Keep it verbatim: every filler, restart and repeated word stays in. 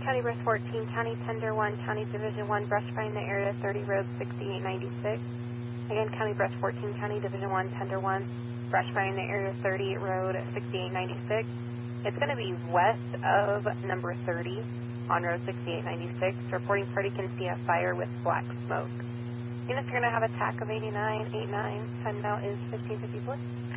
County Brush fourteen, County Tender one, County Division one, brush fire in the area thirty, road sixty-eight ninety-six. Again, County Brush fourteen, County Division one, Tender one, brush fire in the area thirty, road sixty-eight ninety-six. It's going to be west of number thirty on road sixty-eight ninety-six. Reporting party can see a fire with black smoke. Units are going to have a T A C of eighty-nine eighty-nine. Time now is fifteen fifty-four.